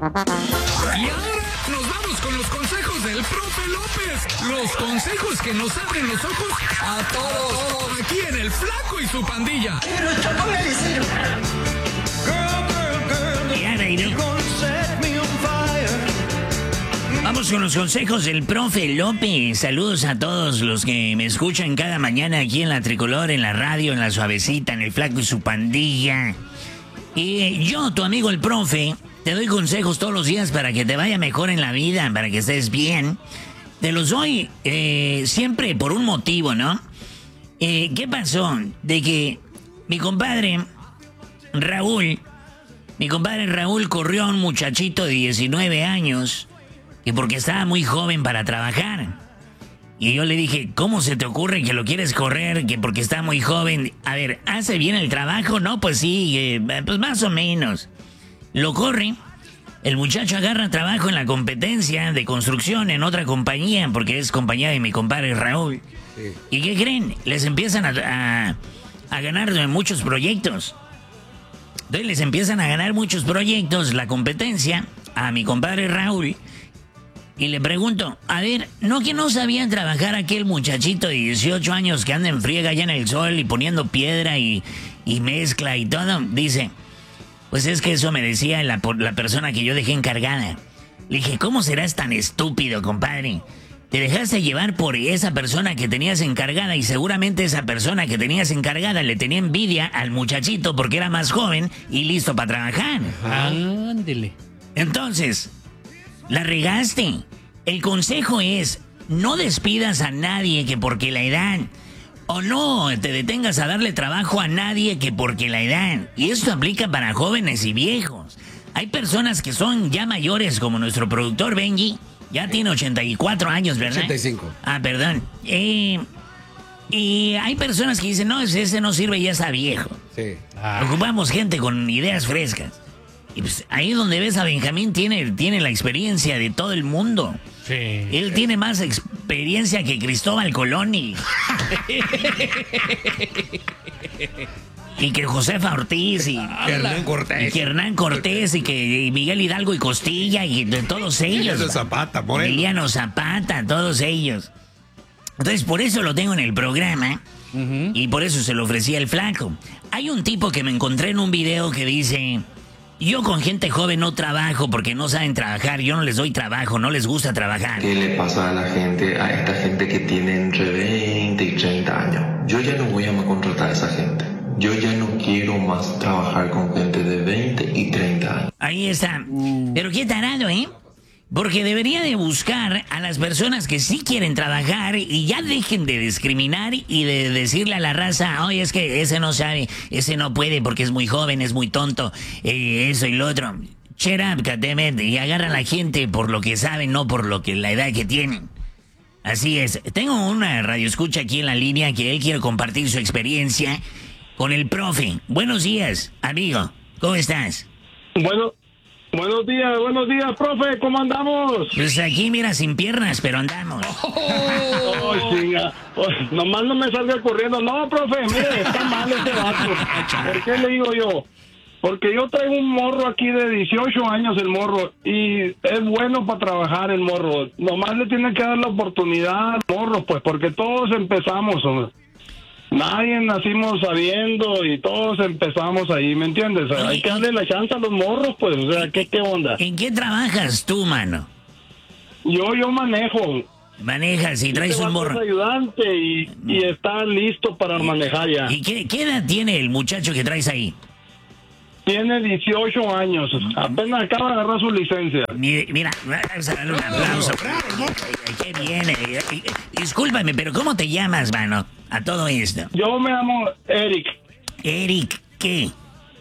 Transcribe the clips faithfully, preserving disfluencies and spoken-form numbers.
Y ahora nos vamos con los consejos del profe López. Los consejos que nos abren los ojos a todos. Aquí en El Flaco y su pandilla. Yeah, baby. Vamos con los consejos del profe López. Saludos a todos los que me escuchan cada mañana aquí en la Tricolor, en la radio, en la Suavecita, en El Flaco y su pandilla. Y yo, tu amigo el profe, te doy consejos todos los días para que te vaya mejor en la vida, para que estés bien. Te los doy eh, siempre por un motivo, ¿no? Eh, ¿Qué pasó? De que mi compadre Raúl, mi compadre Raúl corrió a un muchachito de diecinueve años, que porque estaba muy joven para trabajar. Y yo le dije, ¿cómo se te ocurre que lo quieres correr? Que porque está muy joven. A ver, ¿hace bien el trabajo? No, pues sí, eh, pues más o menos. Lo corre. El muchacho agarra trabajo en la competencia de construcción en otra compañía, porque es compañía de mi compadre Raúl. Sí. ¿Y qué creen? Les empiezan a, a, a ganar muchos proyectos. Entonces les empiezan a ganar muchos proyectos la competencia a mi compadre Raúl. Y le pregunto, a ver, ¿no que no sabían trabajar aquel muchachito de dieciocho años que anda en friega allá en el sol y poniendo piedra y, y mezcla y todo? Dice, pues es que eso me decía la, la persona que yo dejé encargada. Le dije, ¿cómo serás tan estúpido, compadre? Te dejaste llevar por esa persona que tenías encargada y seguramente esa persona que tenías encargada le tenía envidia al muchachito porque era más joven y listo para trabajar. Ándele. Entonces, la regaste. El consejo es, no despidas a nadie que porque la edad, o no te detengas a darle trabajo a nadie que porque la edad. Y esto aplica para jóvenes y viejos. Hay personas que son ya mayores, como nuestro productor Benji, ya tiene ochenta y cuatro años, ¿verdad? ochenta y cinco. Ah, perdón. Eh, y hay personas que dicen, no, ese no sirve, ya está viejo. Sí. Ah. Ocupamos gente con ideas frescas. Y pues ahí donde ves a Benjamín tiene, tiene la experiencia de todo el mundo. Sí. Él tiene más experiencia que Cristóbal Colón y... y que Josefa Ortiz y... Que Hernán Cortés. Y que Hernán Cortés y que y Miguel Hidalgo y Costilla y de todos ellos. Emiliano Zapata, Moreno. Emiliano Zapata, todos ellos. Entonces por eso lo tengo en el programa. Uh-huh. Y por eso se lo ofrecía el Flaco. Hay un tipo que me encontré en un video que dice... Yo con gente joven no trabajo porque no saben trabajar, yo no les doy trabajo, no les gusta trabajar. ¿Qué le pasa a la gente, a esta gente que tiene entre veinte y treinta años? Yo ya no voy a contratar a esa gente. Yo ya no quiero más trabajar con gente de veinte y treinta años. Ahí está. Pero qué tarado, ¿eh? Porque debería de buscar a las personas que sí quieren trabajar y ya dejen de discriminar y de decirle a la raza, oye, es que ese no sabe, ese no puede porque es muy joven, es muy tonto, eh, eso y lo otro. Shut up, goddammit, y agarra a la gente por lo que saben, no por lo que la edad que tienen. Así es. Tengo una radioescucha aquí en la línea que él quiere compartir su experiencia con el profe. Buenos días, amigo. ¿Cómo estás? Bueno... Buenos días, buenos días, profe, ¿cómo andamos? Pues aquí, mira, sin piernas, pero andamos. Oh, chinga. Oh, nomás no me salga corriendo. No, profe, mire, está mal ese vato. ¿Por qué le digo yo? Porque yo traigo un morro aquí de dieciocho años, el morro, y es bueno para trabajar el morro. Nomás le tienen que dar la oportunidad al morro, pues, porque todos empezamos, hombre. Nadie nacimos sabiendo y todos empezamos ahí, ¿me entiendes? Oye, hay que darle la chance a los morros, pues, o sea, ¿qué, qué onda? ¿En qué trabajas tú, mano? Yo, yo manejo. Manejas y traes este un morro. Es ayudante y, y está listo para manejar ya. ¿Y qué, qué edad tiene el muchacho que traes ahí? Tiene dieciocho años, apenas acaba de agarrar su licencia. Mira, vamos a darle un aplauso. Qué bien. Discúlpame, pero ¿cómo te llamas, mano, a todo esto? Yo me llamo Eric. ¿Eric qué?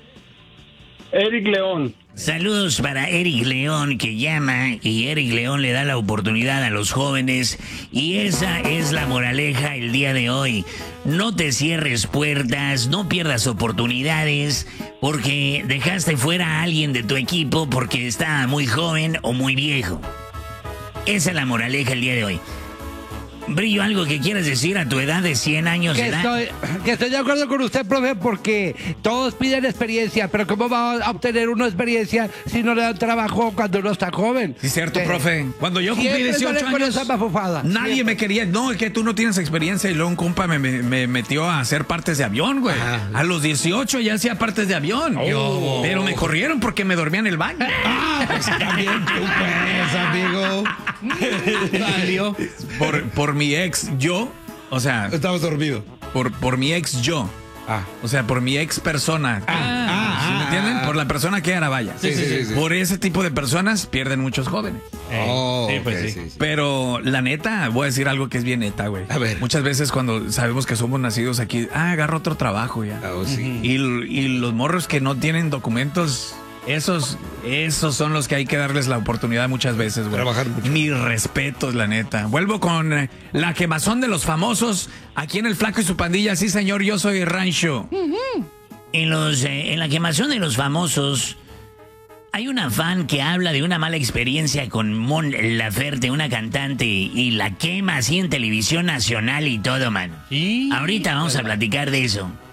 Eric León. Saludos para Eric León, que llama, y Eric León le da la oportunidad a los jóvenes, y esa es la moraleja el día de hoy. No te cierres puertas, no pierdas oportunidades, porque dejaste fuera a alguien de tu equipo porque está muy joven o muy viejo. Esa es la moraleja el día de hoy. Brillo, algo que quieras decir a tu edad de cien años de Que edad. estoy, que estoy de acuerdo con usted, profe, porque todos piden experiencia, pero ¿cómo va a obtener una experiencia si no le dan trabajo cuando uno está joven? Sí, cierto, Eh, profe. Cuando yo cumplí siempre dieciocho salen con años, esas bafufadas. nadie Siempre. me quería. No, es que tú no tienes experiencia. Y luego un compa me, me- me metió a hacer partes de avión, güey. A los dieciocho ya hacía partes de avión. Pero me corrieron porque me dormía en el baño. Ah, pues también tú puedes, amigo. Salió. Por, por mi ex yo. O sea, Estamos dormidos. por, por mi ex yo. Ah. O sea, por mi ex persona. ah, ¿Sí me ah, entienden? ah. Por la persona que era, vaya. Sí, sí, sí, sí. Por ese tipo de personas pierden muchos jóvenes. Oh, sí, pues ok, sí. sí, sí. Pero la neta, voy a decir algo que es bien neta, güey. A ver. Muchas veces cuando sabemos que somos nacidos aquí, ah, agarro otro trabajo ya. Ah, oh, sí. Y, y los morros que no tienen documentos, esos, esos son los que hay que darles la oportunidad muchas veces, güey. Trabajar mucho. Mis respetos, la neta. Vuelvo con eh, la quemazón de los famosos aquí en El Flaco y su pandilla. Sí, señor, yo soy Rancho. En, los, eh, en la quemación de los famosos, hay una fan que habla de una mala experiencia con Mon Laferte, una cantante, y la quema así en televisión nacional y todo, man. Ahorita vamos a platicar de eso.